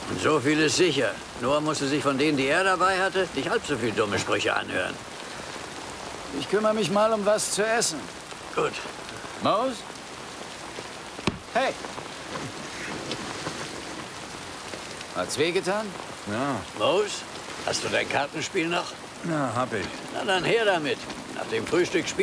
So viel ist sicher. Noah musste sich von denen, die er dabei hatte, nicht halb so viel dumme Sprüche anhören. Ich kümmere mich mal um was zu essen. Gut. Mose? Hey! Hat's wehgetan? Ja, Mose, hast du dein Kartenspiel noch? hab ich. Na dann her damit. Nach dem Frühstück spielen